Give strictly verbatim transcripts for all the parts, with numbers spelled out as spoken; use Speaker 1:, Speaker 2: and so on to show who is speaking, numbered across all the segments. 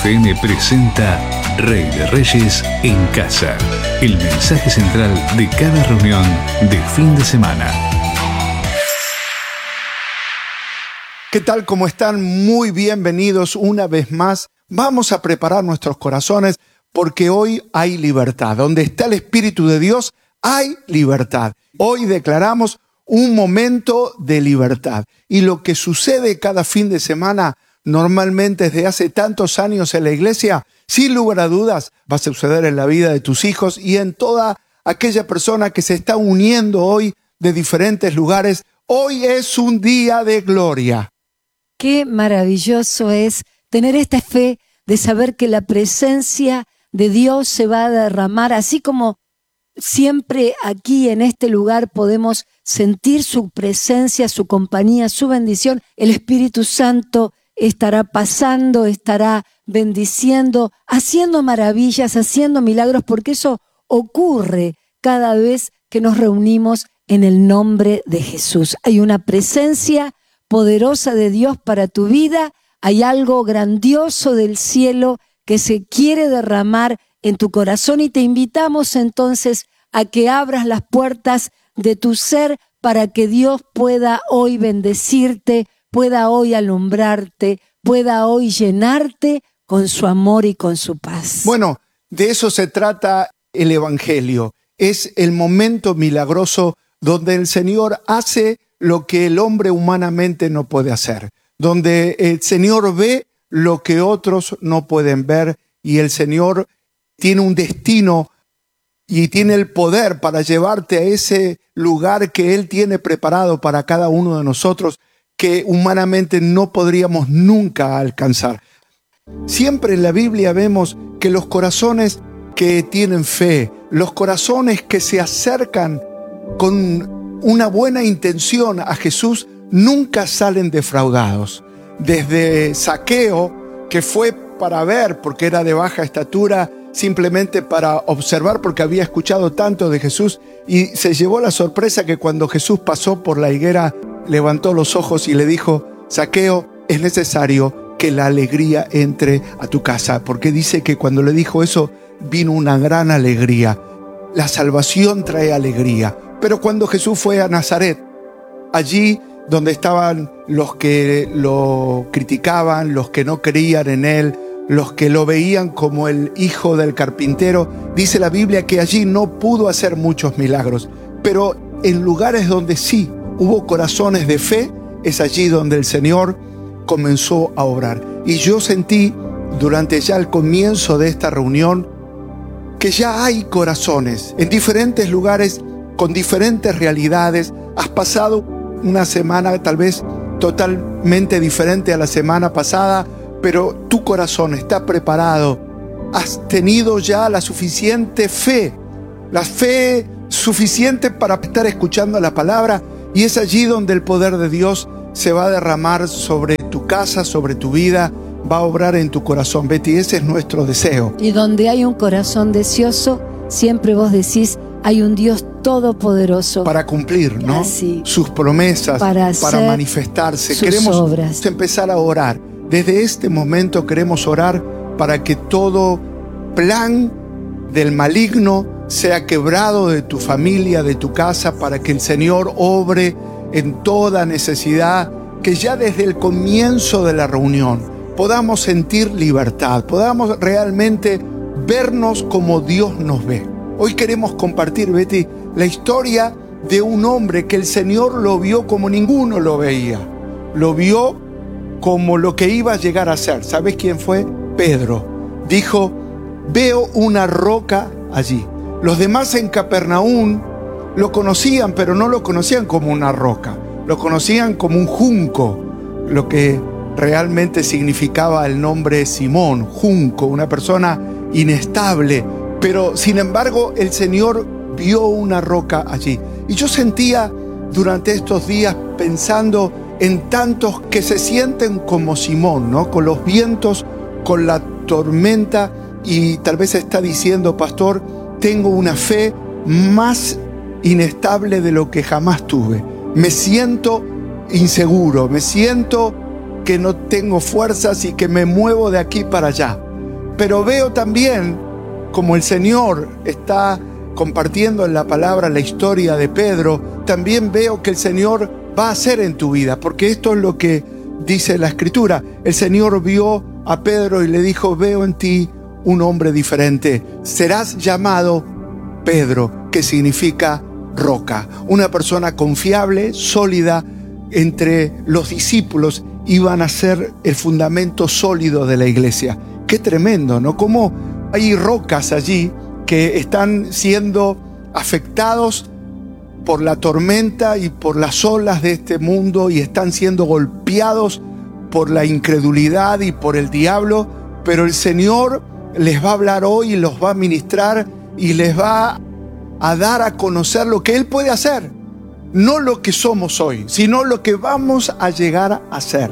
Speaker 1: F M presenta Rey de Reyes en Casa. El mensaje central de cada reunión de fin de semana.
Speaker 2: ¿Qué tal? ¿Cómo están? Muy bienvenidos una vez más. Vamos a preparar nuestros corazones porque hoy hay libertad. Donde está el Espíritu de Dios, hay libertad. Hoy declaramos un momento de libertad. Y lo que sucede cada fin de semana, normalmente desde hace tantos años en la iglesia, sin lugar a dudas, va a suceder en la vida de tus hijos y en toda aquella persona que se está uniendo hoy de diferentes lugares. Hoy es un día de gloria.
Speaker 3: Qué maravilloso es tener esta fe de saber que la presencia de Dios se va a derramar, así como siempre aquí en este lugar podemos sentir su presencia, su compañía, su bendición. El Espíritu Santo estará pasando, estará bendiciendo, haciendo maravillas, haciendo milagros, porque eso ocurre cada vez que nos reunimos en el nombre de Jesús. Hay una presencia poderosa de Dios para tu vida, hay algo grandioso del cielo que se quiere derramar en tu corazón y te invitamos entonces a que abras las puertas de tu ser para que Dios pueda hoy bendecirte, pueda hoy alumbrarte, pueda hoy llenarte con su amor y con su paz.
Speaker 2: Bueno, de eso se trata el Evangelio. Es el momento milagroso donde el Señor hace lo que el hombre humanamente no puede hacer, donde el Señor ve lo que otros no pueden ver y el Señor tiene un destino y tiene el poder para llevarte a ese lugar que Él tiene preparado para cada uno de nosotros que humanamente no podríamos nunca alcanzar. Siempre en la Biblia vemos que los corazones que tienen fe, los corazones que se acercan con una buena intención a Jesús, nunca salen defraudados. Desde Zaqueo, que fue para ver, porque era de baja estatura, simplemente para observar, porque había escuchado tanto de Jesús, y se llevó la sorpresa que cuando Jesús pasó por la higuera, levantó los ojos y le dijo: Zaqueo, es necesario que la alegría entre a tu casa, porque dice que cuando le dijo eso, vino una gran alegría. La salvación trae alegría. Pero cuando Jesús fue a Nazaret, allí donde estaban los que lo criticaban, los que no creían en él, los que lo veían como el hijo del carpintero, dice la Biblia que allí no pudo hacer muchos milagros. Pero en lugares donde sí hubo corazones de fe, es allí donde el Señor comenzó a obrar. Y yo sentí durante ya el comienzo de esta reunión que ya hay corazones en diferentes lugares con diferentes realidades. Has pasado una semana tal vez totalmente diferente a la semana pasada, pero tu corazón está preparado. Has tenido ya la suficiente fe, la fe suficiente para estar escuchando la palabra, y es allí donde el poder de Dios se va a derramar sobre tu casa, sobre tu vida, va a obrar en tu corazón. Betty, ese es nuestro deseo.
Speaker 3: Y donde hay un corazón deseoso, siempre vos decís, hay un Dios todopoderoso
Speaker 2: para cumplir, ¿no?
Speaker 3: Así,
Speaker 2: sus promesas,
Speaker 3: para,
Speaker 2: para manifestarse.
Speaker 3: Sus
Speaker 2: queremos
Speaker 3: obras.
Speaker 2: empezar a orar. Desde este momento queremos orar para que todo plan del maligno sea quebrado de tu familia, de tu casa, para que el Señor obre en toda necesidad, que ya desde el comienzo de la reunión podamos sentir libertad, podamos realmente vernos como Dios nos ve. Hoy queremos compartir, Betty, la historia de un hombre que el Señor lo vio como ninguno lo veía. Lo vio como lo que iba a llegar a ser. ¿Sabes quién fue? Pedro. Dijo: veo una roca allí. Los demás en Capernaum lo conocían, pero no lo conocían como una roca. Lo conocían como un junco, lo que realmente significaba el nombre Simón, junco, una persona inestable. Pero sin embargo el Señor vio una roca allí. Y yo sentía durante estos días pensando en tantos que se sienten como Simón, ¿no? Con los vientos, con la tormenta, y tal vez está diciendo: pastor, tengo una fe más inestable de lo que jamás tuve. Me siento inseguro, me siento que no tengo fuerzas y que me muevo de aquí para allá. Pero veo también como el Señor está compartiendo en la palabra la historia de Pedro, también veo que el Señor va a hacer en tu vida, porque esto es lo que dice la Escritura. El Señor vio a Pedro y le dijo: veo en ti un hombre diferente. Serás llamado Pedro, que significa roca. Una persona confiable, sólida. Entre los discípulos iban a ser el fundamento sólido de la iglesia. Qué tremendo, ¿no? Cómo hay rocas allí que están siendo afectados por la tormenta y por las olas de este mundo y están siendo golpeados por la incredulidad y por el diablo, pero el Señor les va a hablar hoy y los va a ministrar y les va a dar a conocer lo que Él puede hacer. No lo que somos hoy, sino lo que vamos a llegar a ser.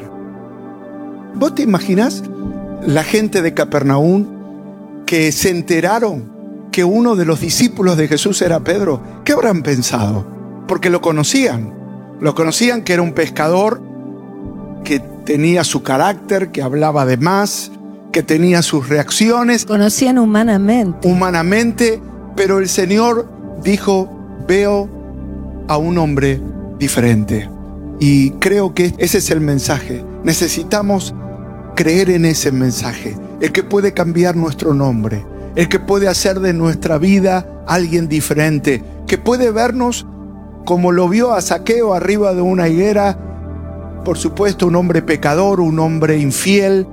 Speaker 2: ¿Vos te imaginás la gente de Capernaum que se enteraron que uno de los discípulos de Jesús era Pedro? ¿Qué habrán pensado? Porque lo conocían. Lo conocían que era un pescador, que tenía su carácter, que hablaba de más, que tenía sus reacciones.
Speaker 3: Conocían humanamente.
Speaker 2: Humanamente, pero el Señor dijo: veo a un hombre diferente. Y creo que ese es el mensaje. Necesitamos creer en ese mensaje, el que puede cambiar nuestro nombre, el que puede hacer de nuestra vida alguien diferente, que puede vernos como lo vio a Zaqueo arriba de una higuera. Por supuesto, un hombre pecador, un hombre infiel.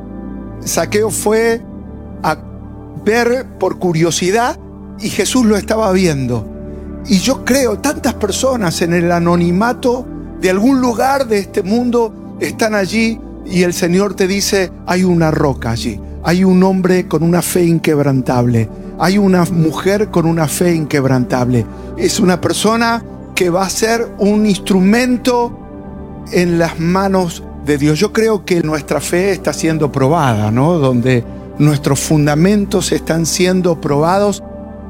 Speaker 2: Zaqueo fue a ver por curiosidad y Jesús lo estaba viendo. Y yo creo, tantas personas en el anonimato de algún lugar de este mundo están allí y el Señor te dice: hay una roca allí, hay un hombre con una fe inquebrantable, hay una mujer con una fe inquebrantable. Es una persona que va a ser un instrumento en las manos de Dios. Yo creo que nuestra fe está siendo probada, ¿no? Donde nuestros fundamentos están siendo probados.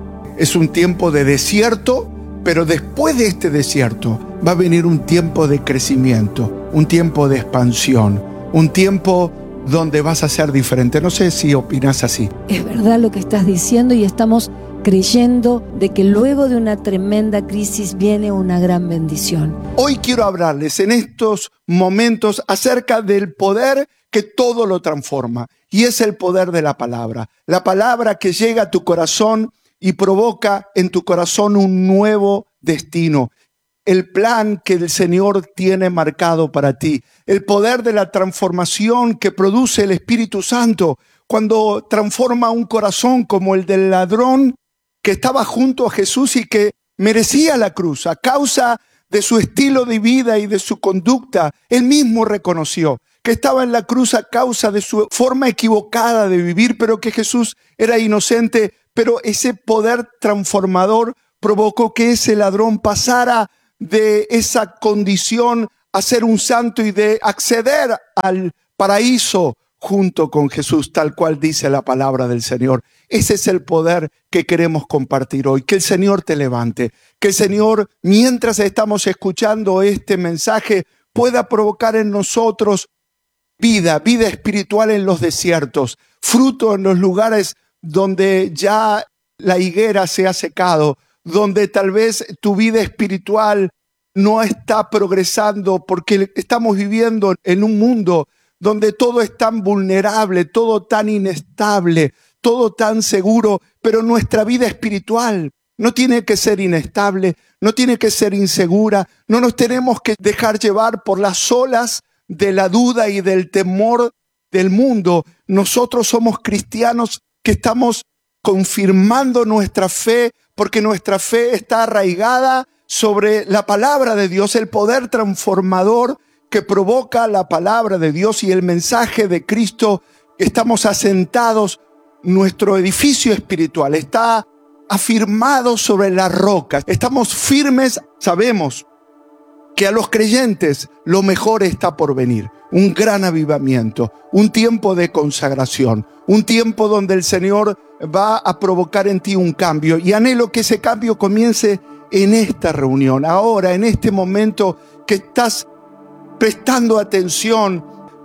Speaker 2: Es un tiempo de desierto, pero después de este desierto va a venir un tiempo de crecimiento, un tiempo de expansión, un tiempo donde vas a ser diferente. No sé si opinas así.
Speaker 3: Es verdad lo que estás diciendo y estamos creyendo de que luego de una tremenda crisis viene una gran bendición.
Speaker 2: Hoy quiero hablarles en estos momentos acerca del poder que todo lo transforma, y es el poder de la palabra. La palabra que llega a tu corazón y provoca en tu corazón un nuevo destino. El plan que el Señor tiene marcado para ti. El poder de la transformación que produce el Espíritu Santo cuando transforma un corazón como el del ladrón que estaba junto a Jesús y que merecía la cruz a causa de su estilo de vida y de su conducta. Él mismo reconoció que estaba en la cruz a causa de su forma equivocada de vivir, pero que Jesús era inocente. Pero ese poder transformador provocó que ese ladrón pasara de esa condición a ser un santo y de acceder al paraíso junto con Jesús, tal cual dice la palabra del Señor. Ese es el poder que queremos compartir hoy. Que el Señor te levante, que el Señor, mientras estamos escuchando este mensaje, pueda provocar en nosotros vida, vida espiritual en los desiertos, fruto en los lugares donde ya la higuera se ha secado, donde tal vez tu vida espiritual no está progresando porque estamos viviendo en un mundo donde todo es tan vulnerable, todo tan inestable, todo tan seguro, pero nuestra vida espiritual no tiene que ser inestable, no tiene que ser insegura, no nos tenemos que dejar llevar por las olas de la duda y del temor del mundo. Nosotros somos cristianos que estamos confirmando nuestra fe porque nuestra fe está arraigada sobre la palabra de Dios, el poder transformador que provoca la palabra de Dios y el mensaje de Cristo. Estamos asentados, nuestro edificio espiritual está afirmado sobre la roca. Estamos firmes, sabemos que a los creyentes lo mejor está por venir. Un gran avivamiento, un tiempo de consagración, un tiempo donde el Señor va a provocar en ti un cambio. Y anhelo que ese cambio comience en esta reunión, ahora, en este momento que estás prestando atención,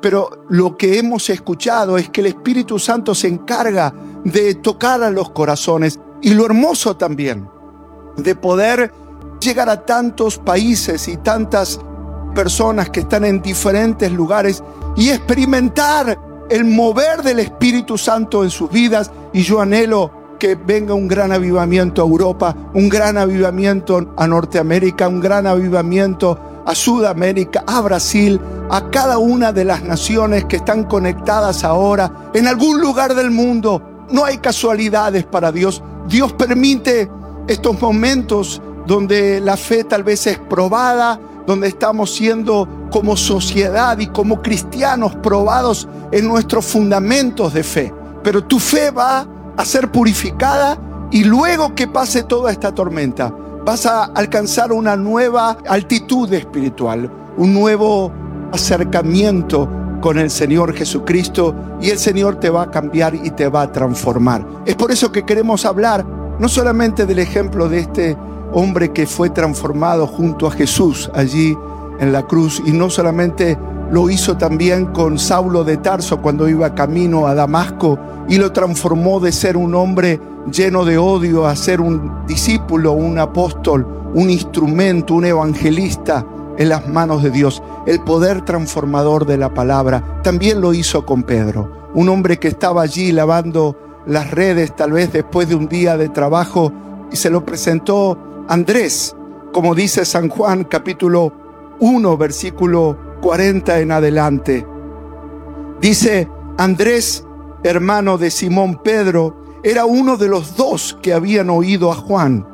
Speaker 2: pero lo que hemos escuchado es que el Espíritu Santo se encarga de tocar a los corazones. Y lo hermoso también de poder llegar a tantos países y tantas personas que están en diferentes lugares y experimentar el mover del Espíritu Santo en sus vidas. Y yo anhelo que venga un gran avivamiento a Europa, un gran avivamiento a Norteamérica, un gran avivamiento a Sudamérica, a Brasil, a cada una de las naciones que están conectadas ahora en algún lugar del mundo. No hay casualidades para Dios. Dios permite estos momentos donde la fe tal vez es probada, donde estamos siendo como sociedad y como cristianos probados en nuestros fundamentos de fe. Pero tu fe va a ser purificada y luego que pase toda esta tormenta, vas a alcanzar una nueva altitud espiritual, un nuevo acercamiento con el Señor Jesucristo, y el Señor te va a cambiar y te va a transformar. Es por eso que queremos hablar no solamente del ejemplo de este hombre que fue transformado junto a Jesús allí en la cruz, y no solamente lo hizo también con Saulo de Tarso cuando iba camino a Damasco y lo transformó de ser un hombre lleno de odio a ser un discípulo, un apóstol, un instrumento, un evangelista en las manos de Dios. El poder transformador de la palabra también lo hizo con Pedro, un hombre que estaba allí lavando las redes tal vez después de un día de trabajo, y se lo presentó Andrés, como dice San Juan capítulo uno versículo cuarenta en adelante. Dice: Andrés, hermano de Simón Pedro, era uno de los dos que habían oído a Juan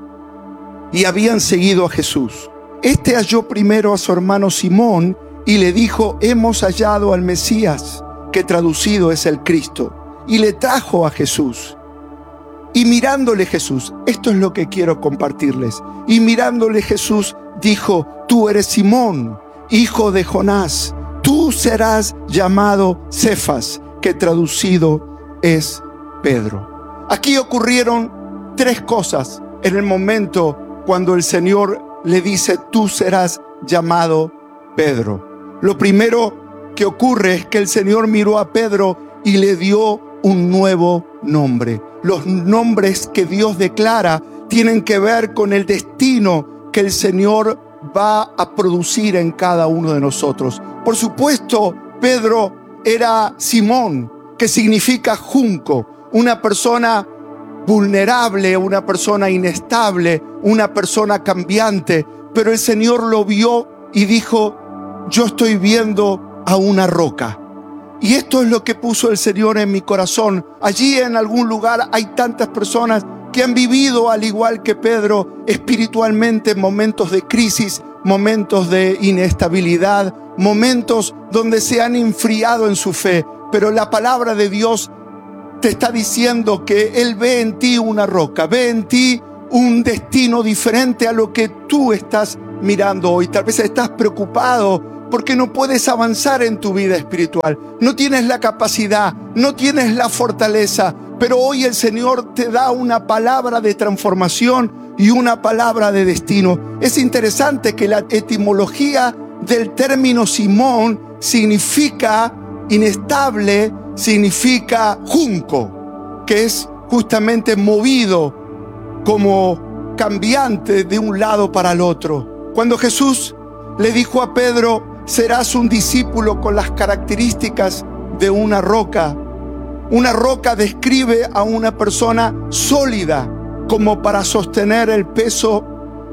Speaker 2: y habían seguido a Jesús. Este halló primero a su hermano Simón y le dijo: hemos hallado al Mesías, que traducido es el Cristo, y le trajo a Jesús. Y mirándole Jesús, esto es lo que quiero compartirles, y mirándole Jesús dijo: tú eres Simón, hijo de Jonás, tú serás llamado Cefas, que traducido es Pedro. Aquí ocurrieron tres cosas en el momento cuando el Señor le dice: tú serás llamado Pedro. Lo primero que ocurre es que el Señor miró a Pedro y le dio un nuevo nombre. Los nombres que Dios declara tienen que ver con el destino que el Señor va a producir en cada uno de nosotros. Por supuesto, Pedro era Simón, que significa junco, una persona vulnerable, una persona inestable, una persona cambiante. Pero el Señor lo vio y dijo: yo estoy viendo a una roca. Y esto es lo que puso el Señor en mi corazón. Allí en algún lugar hay tantas personas que han vivido, al igual que Pedro, espiritualmente momentos de crisis, momentos de inestabilidad, momentos donde se han enfriado en su fe. Pero la palabra de Dios te está diciendo que Él ve en ti una roca, ve en ti un destino diferente a lo que tú estás mirando hoy. Tal vez estás preocupado porque no puedes avanzar en tu vida espiritual. No tienes la capacidad, no tienes la fortaleza, pero hoy el Señor te da una palabra de transformación y una palabra de destino. Es interesante que la etimología del término Simón significa inestable, significa junco, que es justamente movido, como cambiante de un lado para el otro. Cuando Jesús le dijo a Pedro: serás un discípulo con las características de una roca. Una roca describe a una persona sólida, como para sostener el peso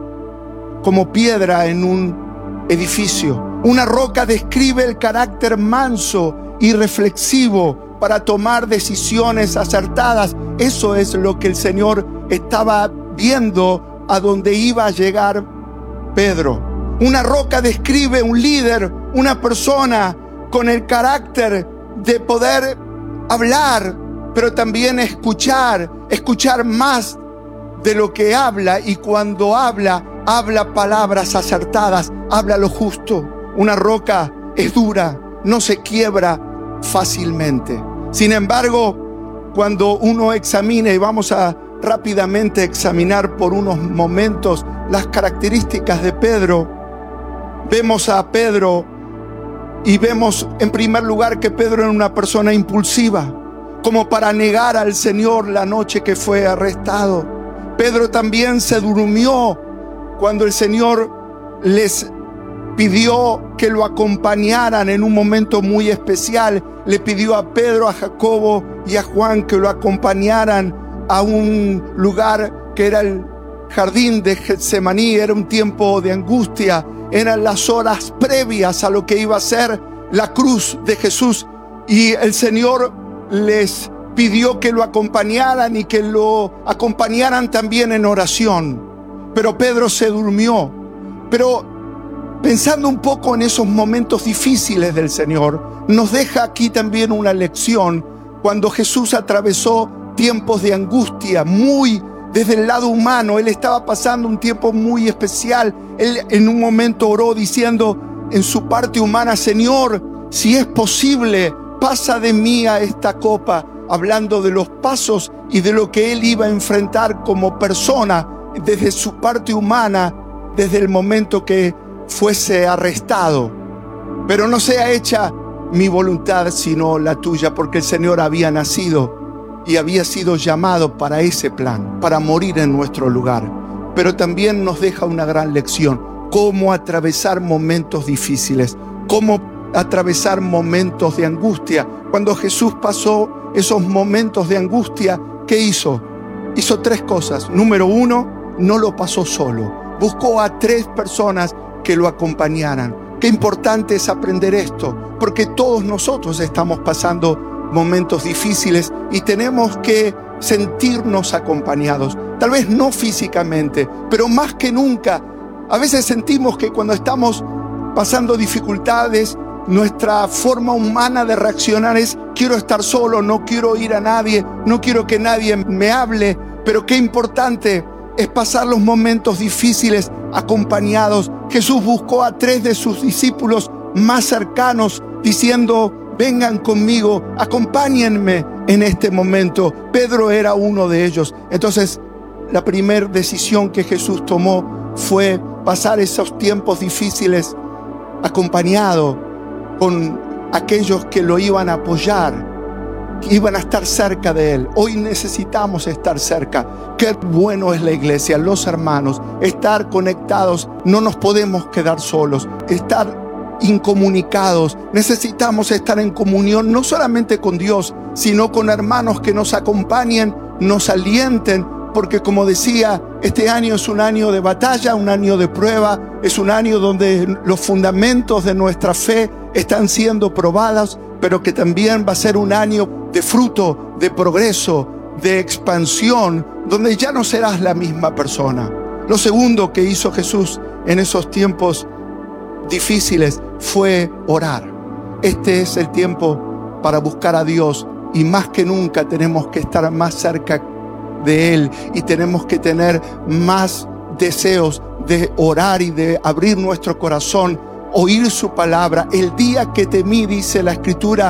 Speaker 2: como piedra en un edificio. Una roca describe el carácter manso y reflexivo para tomar decisiones acertadas. Eso es lo que el Señor estaba viendo a donde iba a llegar Pedro. Una roca describe un líder, una persona con el carácter de poder hablar, pero también escuchar, escuchar más de lo que habla, y cuando habla, habla palabras acertadas, habla lo justo. Una roca es dura, no se quiebra fácilmente. Sin embargo, cuando uno examina, y vamos a rápidamente examinar por unos momentos las características de Pedro, vemos a Pedro Y vemos en primer lugar que Pedro era una persona impulsiva, como para negar al Señor la noche que fue arrestado. Pedro también se durmió cuando el Señor les pidió que lo acompañaran en un momento muy especial. Le pidió a Pedro, a Jacobo y a Juan que lo acompañaran a un lugar que era el jardín de Getsemaní. Era un tiempo de angustia, eran las horas previas a lo que iba a ser la cruz de Jesús, y el Señor les pidió que lo acompañaran y que lo acompañaran también en oración. Pero Pedro se durmió. Pero pensando un poco en esos momentos difíciles del Señor, nos deja aquí también una lección cuando Jesús atravesó tiempos de angustia muy desde el lado humano. Él estaba pasando un tiempo muy especial. Él en un momento oró diciendo en su parte humana: Señor, si es posible, pasa de mí a esta copa, hablando de los pasos y de lo que él iba a enfrentar como persona desde su parte humana, desde el momento que fuese arrestado. Pero no sea hecha mi voluntad sino la tuya, porque el Señor había nacido y había sido llamado para ese plan, para morir en nuestro lugar. Pero también nos deja una gran lección: cómo atravesar momentos difíciles, cómo atravesar momentos de angustia. Cuando Jesús pasó esos momentos de angustia, ¿qué hizo? Hizo tres cosas. Número uno, no lo pasó solo. Buscó a tres personas que lo acompañaran. Qué importante es aprender esto, porque todos nosotros estamos pasando momentos difíciles y tenemos que sentirnos acompañados. Tal vez no físicamente, pero más que nunca. A veces sentimos que cuando estamos pasando dificultades, nuestra forma humana de reaccionar es: quiero estar solo, no quiero oír a nadie, no quiero que nadie me hable. Pero qué importante es pasar los momentos difíciles acompañados. Jesús buscó a tres de sus discípulos más cercanos diciendo: vengan conmigo, acompáñenme en este momento. Pedro era uno de ellos. Entonces, la primera decisión que Jesús tomó fue pasar esos tiempos difíciles acompañado con aquellos que lo iban a apoyar, que iban a estar cerca de él. Hoy necesitamos estar cerca. Qué bueno es la iglesia, los hermanos, estar conectados. No nos podemos quedar solos, estar incomunicados. Necesitamos estar en comunión no solamente con Dios, sino con hermanos que nos acompañen, nos alienten, porque como decía, este año es un año de batalla, un año de prueba, es un año donde los fundamentos de nuestra fe están siendo probados, pero que también va a ser un año de fruto, de progreso, de expansión, donde ya no serás la misma persona. Lo segundo que hizo Jesús en esos tiempos difíciles fue orar. Este es el tiempo para buscar a Dios, y más que nunca tenemos que estar más cerca de Él y tenemos que tener más deseos de orar y de abrir nuestro corazón, oír su palabra. El día que temí, dice la Escritura,